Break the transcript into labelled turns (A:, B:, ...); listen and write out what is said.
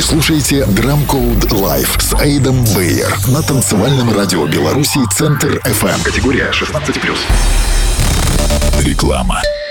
A: слушаете Drum Code Live с Эйдом Бейер на танцевальном радио Беларуси Центр FM. Категория 16+. Реклама.